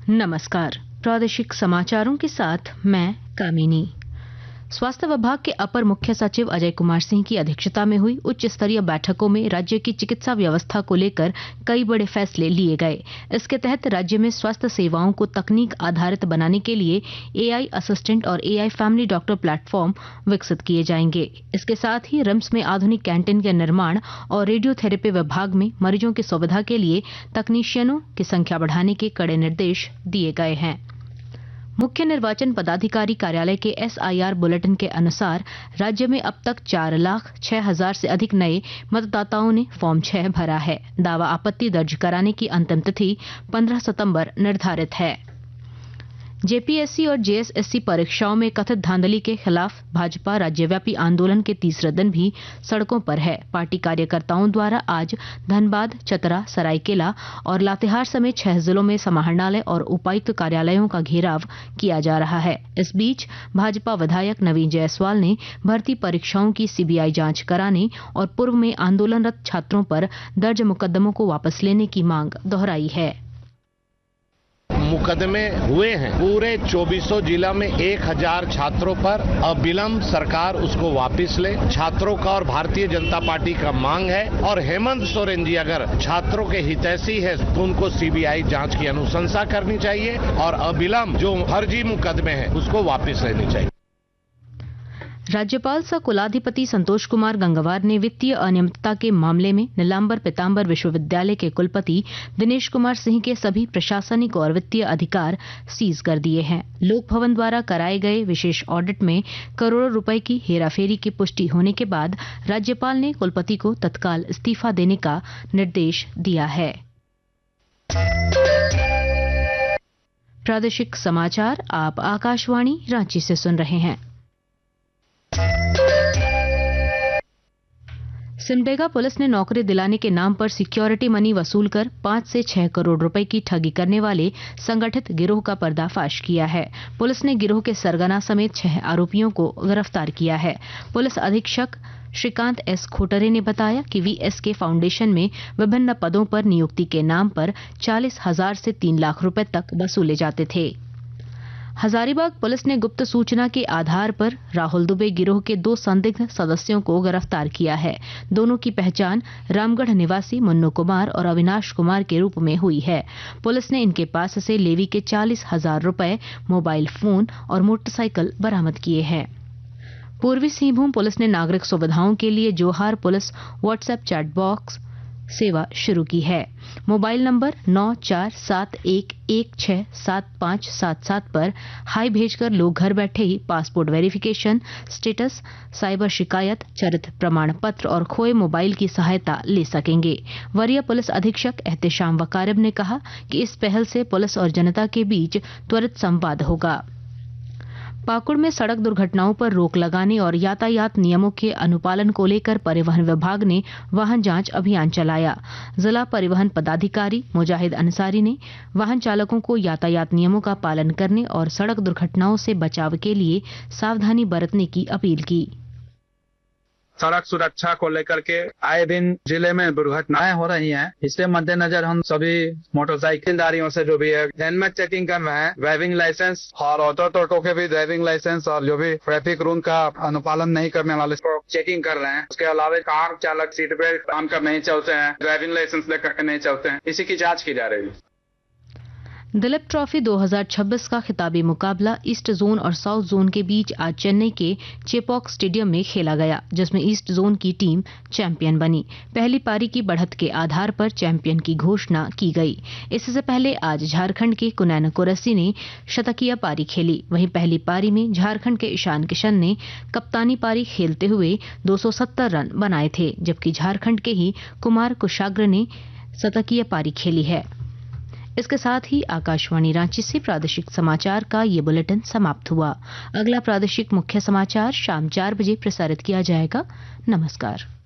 नमस्कार। प्रादेशिक समाचारों के साथ मैं कामिनी। स्वास्थ्य विभाग के अपर मुख्य सचिव अजय कुमार सिंह की अध्यक्षता में हुई उच्च स्तरीय बैठकों में राज्य की चिकित्सा व्यवस्था को लेकर कई बड़े फैसले लिए गए। इसके तहत राज्य में स्वास्थ्य सेवाओं को तकनीक आधारित बनाने के लिए एआई असिस्टेंट और एआई फैमिली डॉक्टर प्लेटफॉर्म विकसित किए जाएंगे। इसके साथ ही रिम्स में आधुनिक कैंटीन के निर्माण और रेडियोथेरेपी विभाग में मरीजों की सुविधा के लिए तकनीशियनों की संख्या बढ़ाने के कड़े निर्देश दिए गए हैं। मुख्य निर्वाचन पदाधिकारी कार्यालय के एसआईआर बुलेटिन के अनुसार राज्य में अब तक 4,06,000 से अधिक नए मतदाताओं ने फॉर्म 6 भरा है। दावा आपत्ति दर्ज कराने की अंतिम तिथि 15 सितंबर निर्धारित है। जेपीएससी और जेएसएससी परीक्षाओं में कथित धांधली के खिलाफ भाजपा राज्यव्यापी आंदोलन के तीसरे दिन भी सड़कों पर है। पार्टी कार्यकर्ताओं द्वारा आज धनबाद, चतरा, सरायकेला और लातेहार समेत 6 जिलों में समाहरणालय और उपायुक्त कार्यालयों का घेराव किया जा रहा है। इस बीच भाजपा विधायक नवीन जायसवाल ने भर्ती परीक्षाओं की सीबीआई जांच कराने और पूर्व में आंदोलनरत छात्रों पर दर्ज मुकदमों को वापस लेने की मांग दोहराई है। मुकदमे हुए हैं पूरे 2400 जिला में 1000 छात्रों पर, अविलंब सरकार उसको वापस ले। छात्रों का और भारतीय जनता पार्टी का मांग है और हेमंत सोरेन जी अगर छात्रों के हितैषी है तो उनको सीबीआई जांच की अनुशंसा करनी चाहिए और अविलंब जो फर्जी मुकदमे हैं उसको वापस लेनी चाहिए। राज्यपाल सह कुलाधिपति संतोष कुमार गंगवार ने वित्तीय अनियमितता के मामले में नीलांबर पीतांबर विश्वविद्यालय के कुलपति दिनेश कुमार सिंह के सभी प्रशासनिक और वित्तीय अधिकार सीज कर दिए हैं। लोक भवन द्वारा कराए गए विशेष ऑडिट में करोड़ों रुपए की हेराफेरी की पुष्टि होने के बाद राज्यपाल ने कुलपति को तत्काल इस्तीफा देने का निर्देश दिया है। प्रादेशिक समाचार आप आकाशवाणी रांची से सुन रहे हैं। सिमडेगा पुलिस ने नौकरी दिलाने के नाम पर सिक्योरिटी मनी वसूलकर 5 से 6 करोड़ रुपए की ठगी करने वाले संगठित गिरोह का पर्दाफाश किया है। पुलिस ने गिरोह के सरगना समेत 6 आरोपियों को गिरफ्तार किया है। पुलिस अधीक्षक श्रीकांत एस खोटरे ने बताया कि वीएसके फाउंडेशन में विभिन्न पदों पर नियुक्ति के नाम पर 40,000 से 3 लाख रुपए तक वसूले जाते थे। हजारीबाग पुलिस ने गुप्त सूचना के आधार पर राहुल दुबे गिरोह के 2 संदिग्ध सदस्यों को गिरफ्तार किया है। दोनों की पहचान रामगढ़ निवासी मुन्नू कुमार और अविनाश कुमार के रूप में हुई है। पुलिस ने इनके पास से लेवी के 40,000 रुपए, मोबाइल फोन और मोटरसाइकिल बरामद किए हैं। पूर्वी सिंहभूम पुलिस ने नागरिक सुविधाओं के लिए जोहार पुलिस व्हाट्सएप चैट बॉक्स सेवा शुरू की है। मोबाइल नंबर 9471167577 पर हाई भेजकर लोग घर बैठे ही पासपोर्ट वेरिफिकेशन, स्टेटस, साइबर शिकायत, चरित्र प्रमाण पत्र और खोए मोबाइल की सहायता ले सकेंगे। वरीय पुलिस अधीक्षक एहतेशाम वकारिब ने कहा कि इस पहल से पुलिस और जनता के बीच त्वरित संवाद होगा। पाकुड़ में सड़क दुर्घटनाओं पर रोक लगाने और यातायात नियमों के अनुपालन को लेकर परिवहन विभाग ने वाहन जांच अभियान चलाया। जिला परिवहन पदाधिकारी मुजाहिद अंसारी ने वाहन चालकों को यातायात नियमों का पालन करने और सड़क दुर्घटनाओं से बचाव के लिए सावधानी बरतने की अपील की। सड़क सुरक्षा को लेकर के आए दिन जिले में दुर्घटनाएं हो रही हैं। इसके मद्देनजर हम सभी मोटरसाइकिलधारियों से जो भी है हेलमेट चेकिंग कर रहे हैं, ड्राइविंग लाइसेंस और ऑटो के भी ड्राइविंग लाइसेंस और जो भी ट्रैफिक रूल का अनुपालन नहीं करने वाले को चेकिंग कर रहे हैं। उसके अलावा कार चालक सीट बेल्ट काम कर नहीं चलते हैं, ड्राइविंग लाइसेंस लेकर नहीं चलते हैं, इसी की जाँच की जा रही है। दिलीप ट्रॉफी 2026 का खिताबी मुकाबला ईस्ट जोन और साउथ जोन के बीच आज चेन्नई के चेपॉक स्टेडियम में खेला गया, जिसमें ईस्ट जोन की टीम चैंपियन बनी। पहली पारी की बढ़त के आधार पर चैंपियन की घोषणा की गई। इससे पहले आज झारखंड के कुनैन कुरैशी ने शतकीय पारी खेली। वहीं पहली पारी में झारखंड के ईशान किशन ने कप्तानी पारी खेलते हुए 270 रन बनाए थे, जबकि झारखंड के ही कुमार कुशाग्र ने शतकीय पारी खेली है। इसके साथ ही आकाशवाणी रांची से प्रादेशिक समाचार का ये बुलेटिन समाप्त हुआ। अगला प्रादेशिक मुख्य समाचार शाम 4 बजे प्रसारित किया जाएगा। नमस्कार।